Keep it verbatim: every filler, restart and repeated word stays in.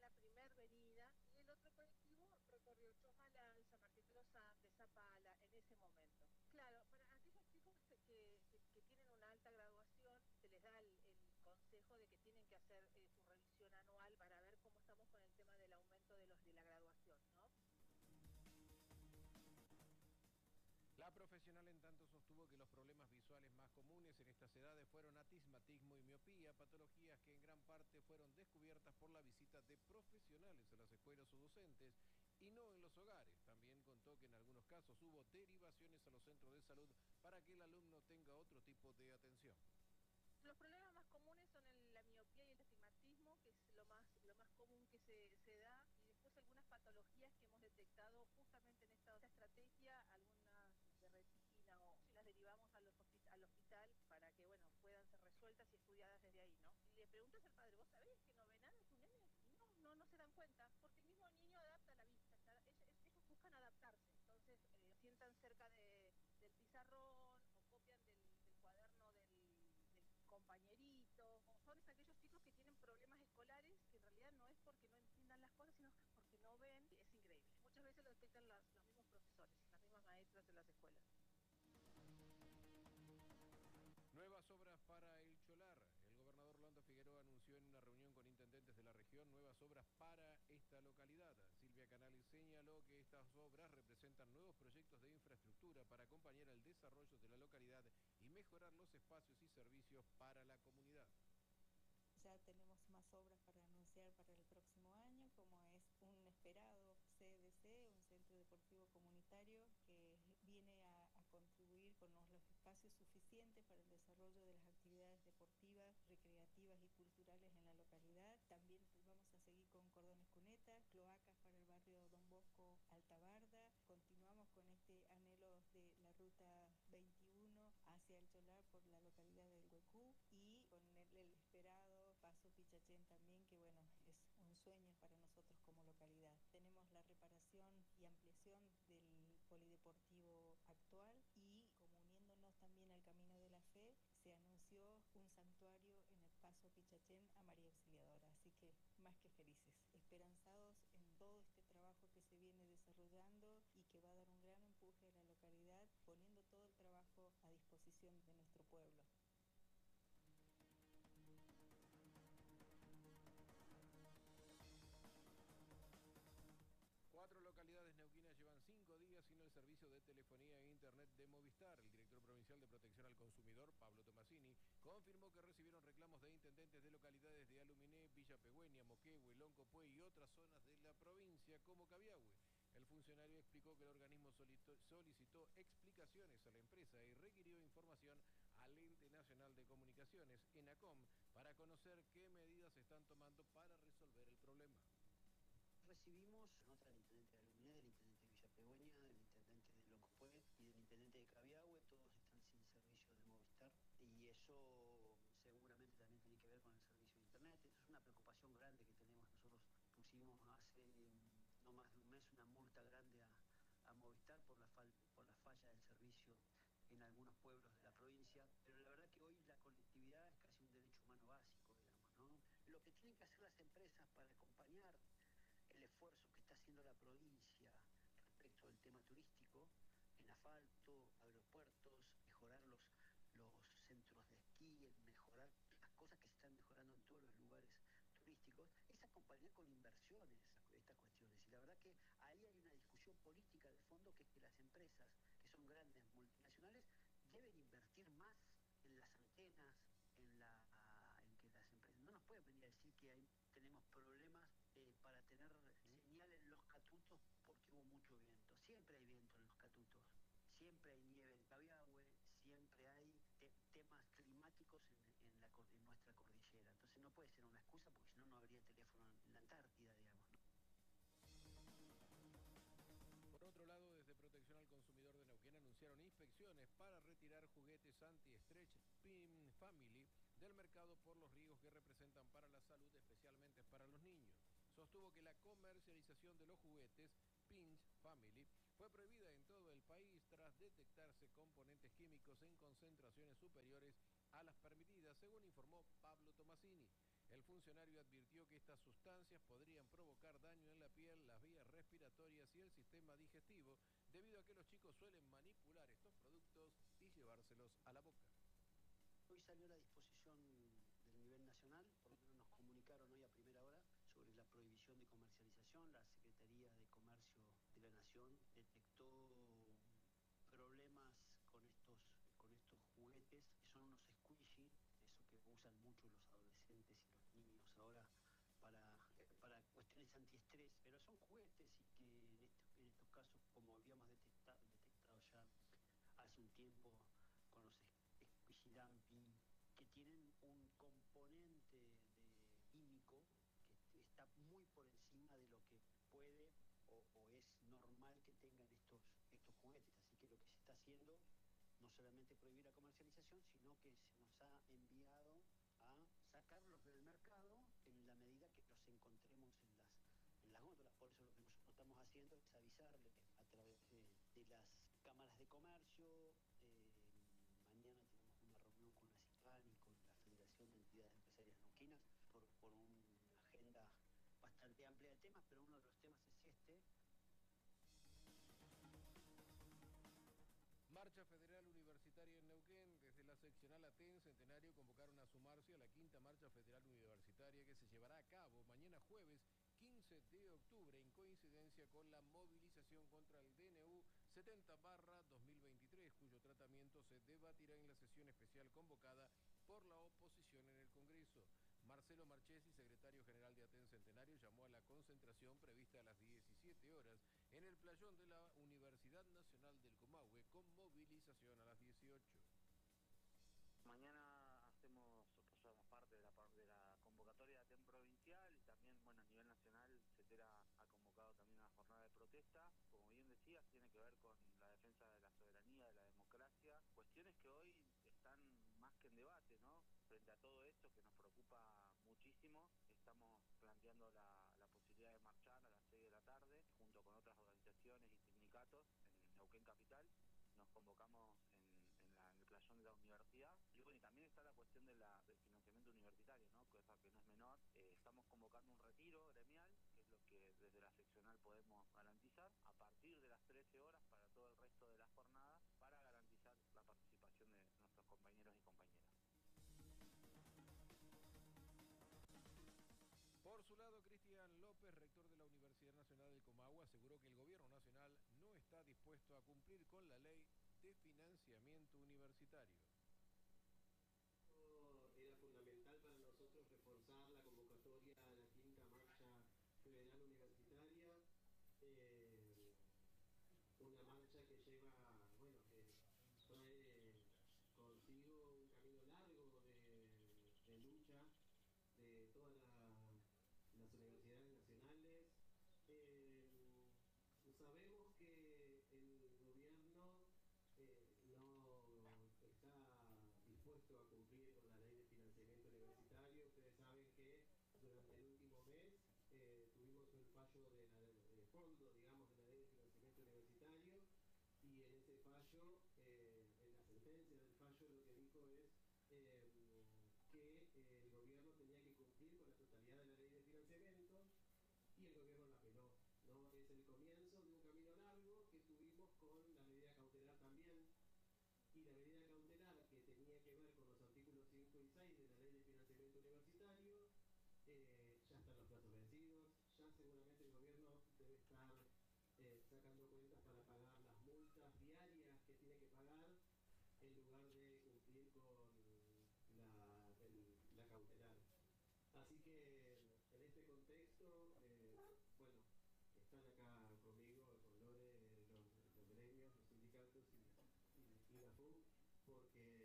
la primer venida, y el otro colectivo recorrió Chomalal, San Martín de los Andes, Zapala, en ese momento. Claro, para aquellos chicos que, que, que tienen una alta graduación, se les da el, el consejo de que tienen que hacer eh, su revisión anual para ver cómo estamos con el tema del aumento de los de la graduación, ¿no? La profesional en tanto sostuvo que los problemas visuales más comunes en estas edades fueron atismatismo y miopía, patologías que en gran parte fueron descubiertas por la visita de profesionales a las escuelas o docentes y no en los hogares. También contó que en algunos casos hubo derivaciones a los centros de salud para que el alumno tenga otro tipo de atención. Los problemas más comunes son el, la miopía y el astigmatismo, que es lo más, lo más común que se, se da, y después algunas patologías que hemos detectado justamente en esta, esta estrategia, algunas de retina o si las derivamos a los hospit al hospital para que, bueno, puedan ser resueltas y estudiadas desde ahí, ¿no? Y le preguntas al padre, ¿vos sabés que no ve nada tu nene? Y no, no, no se dan cuenta, porque el mismo niño adapta la vista, ellos, ellos buscan adaptarse, entonces eh, sientan cerca de, del pizarrón o copian del, del cuaderno del, del compañeritos, o son aquellos chicos que tienen problemas escolares que en realidad no es porque no entiendan las cosas, sino porque no ven. Es increíble. Muchas veces lo detectan las, los mismos profesores, las mismas maestras en las escuelas. Nuevas obras para el Cholar. El gobernador Orlando Figueroa anunció en una reunión con intendentes de la región nuevas obras para esta localidad. Silvia Canales señaló que estas obras representan nuevos proyectos de infraestructura para acompañar el desarrollo de la localidad y mejorar los espacios y servicios para la comunidad. Ya tenemos más obras para anunciar para el próximo año, como es un esperado C D C, un centro deportivo comunitario que viene a, a contribuir con los, los espacios suficientes para el desarrollo de las actividades deportivas, recreativas y culturales en la localidad. También vamos a seguir con cordones cunetas, cloacas para el barrio Don Bosco Altabarda. Continuamos con este anhelo de la ruta veintiuno hacia el Cholar por la localidad del Huecú y con el, el esperado Paso Pichachén también, que bueno, es un sueño para nosotros como localidad. Tenemos la reparación y ampliación del polideportivo actual y como uniéndonos también al Camino de la Fe, se anunció un santuario en el Paso Pichachén a María Auxiliadora, así que más que felices, esperanzados en todo este trabajo que se viene desarrollando y que va a dar un gran empuje a la localidad, poniendo todo el trabajo a disposición de nuestro pueblo. Cuatro localidades neuquinas llevan cinco días sin el servicio de telefonía e internet de Movistar. El director provincial de Protección al Consumidor, Pablo Tomasini, confirmó que recibieron reclamos de intendentes de localidades de Aluminé, Villa Pegüeña, Moquehue, Loncopué y otras zonas de la provincia como Cabiahue. El funcionario explicó que el organismo solicitó explicaciones a la empresa y requirió información al Ente Nacional de Comunicaciones, ENACOM, para conocer qué medidas están tomando para resolver el problema. Recibimos nota del intendente de Aluminé, del intendente de Villa Pegüeña, del intendente de Loncopué y del intendente de Cabiahue, todos están sin servicio de Movistar y eso seguramente también tiene que ver con el servicio de internet. Eso es una preocupación grande que tenemos. Nosotros pusimos hace no más de un mes una multa grande a, a Movistar por la, fal por la falla del servicio en algunos pueblos de la provincia, pero la verdad que hoy la conectividad es casi un derecho humano básico, digamos, ¿no? Lo que tienen que hacer las empresas para acompañar el esfuerzo que está haciendo la provincia respecto del tema turístico, en asfalto, aeropuertos, mejorar los, los centros de esquí, mejorar las cosas que se están mejorando en todos los lugares turísticos, es acompañar con inversiones estas cuestiones. Y la verdad que ahí hay una discusión política de fondo, que es que las empresas, que son grandes multinacionales, deben invertir más en las antenas, en, la, en que las empresas no nos pueden venir a decir que hay, tenemos problemas eh, para tener señal en los catutos porque hubo mucho viento. Siempre hay viento en los catutos, siempre hay nieve en Cabiahue, siempre hay te temas climáticos en, en, la, en nuestra cordillera. Entonces no puede ser una excusa, porque si no, no habría teléfono en la Antártida, digamos, ¿no? Por otro lado, desde Protección al Consumidor de Neuquén anunciaron inspecciones para retirar juguetes anti-stretch Pinch Family del mercado por los riesgos que representan para la salud, especialmente para los niños. Sostuvo que la comercialización de los juguetes Pinch Family fue prohibida en todo el país tras detectarse componentes químicos en concentraciones superiores a las permitidas, según informó Pablo Tomasini. El funcionario advirtió que estas sustancias podrían provocar daño en la piel, las vías respiratorias y el sistema digestivo, debido a que los chicos suelen manipular estos productos y llevárselos a la boca. Hoy salió la disposición del nivel nacional, por lo menos nos comunicaron hoy a primera hora sobre la prohibición de comercialización. La Secretaría de Comercio de la Nación detectó problemas con estos, con estos juguetes, que son unos squishy, eso que usan mucho los adolescentes y los niños ahora para, para cuestiones antiestrés, pero son juguetes y que en, este, en estos casos, como habíamos detectado, detectado ya hace un tiempo con los squishy dumping, que tienen un componente de químico que está muy por encima de lo que puede o, o es normal que tengan estos, estos juguetes. Así que lo que se está haciendo, no solamente prohibir la comercialización, sino que se nos ha enviado a sacarlos del mercado en la medida que los encontremos en las, en las góndolas. Por eso lo que nosotros estamos haciendo es avisarle a través de, de las cámaras de comercio. Eh, mañana tenemos una reunión con la CIPAN y con la Federación de Entidades Empresarias Neuquinas por, por una agenda bastante amplia de temas, pero uno de los temas es este. Marcha Federal Universitaria en Neuquén. Desde la seccional Aten Centenario convocaron a sumarse a la quinta Marcha Federal Universitaria que se llevará a cabo mañana jueves quince de octubre en coincidencia con la movilización contra el D N U setenta barra dos mil veintitrés, cuyo tratamiento se debatirá en la sesión especial convocada por la oposición en el Congreso. Marcelo Marchesi, secretario general de Aten Centenario, llamó a la concentración prevista a las diecisiete horas en el playón de la Universidad Nacional del Comahue, con movilización a las dieciocho. Mañana hacemos, nosotros somos parte de la, de la convocatoria de Aten provincial y también, bueno, a nivel nacional, CETERA ha convocado también una jornada de protesta. Como bien decías, tiene que ver con la defensa de la soberanía, de la democracia, cuestiones que hoy están más que en debate, ¿no? Frente a todo esto que nos preocupa muchísimo, estamos planteando la, la posibilidad de marchar a las seis de la tarde, junto con otras organizaciones y sindicatos en Neuquén Capital. Nos convocamos en, en, la, en el playón de la universidad. Y bueno, y también está la cuestión de la, del financiamiento universitario, ¿no? Cosa que no es menor. Eh, estamos convocando un retiro gremial, que es lo que desde la seccional podemos garantizar, a partir de las trece horas para todo el resto de la jornada, para garantizar la participación de nuestros compañeros y compañeras. Por su lado, Cristian López, rector de la Universidad Nacional del Comahue, aseguró que el gobierno nacional no está dispuesto a cumplir con la ley de financiamiento universitario. Era fundamental para nosotros reforzar la convocatoria a la quinta marcha federal universitaria, eh, una marcha que lleva, bueno, que trae consigo un camino largo de, de lucha de todas la, las universidades nacionales. Eh, sabemos que el gobierno eh, no está dispuesto a cumplir con la ley de financiamiento universitario. Ustedes saben que durante el último mes eh, tuvimos el fallo de la, de fondo, digamos, de la ley de financiamiento universitario, y en ese fallo, eh, en la sentencia del fallo, lo que dijo es eh, que eh, el gobierno tenía que cumplir con la totalidad de la ley de financiamiento, y el gobierno la apeló, ¿no? Es el comienzo de un camino largo que tuvimos con la medida cautelar también. Y la medida cautelar, que tenía que ver con los artículos cinco y seis de la ley de financiamiento universitario, eh, ya están los plazos vencidos, ya seguramente el gobierno debe estar eh, sacando cuentas para pagar las multas diarias que tiene que pagar, en lugar de cumplir con la, el, la cautelar. Así que en este contexto, eh, bueno, están acá conmigo, con Lore, los, los gremios, los sindicatos y, y, y la F U, porque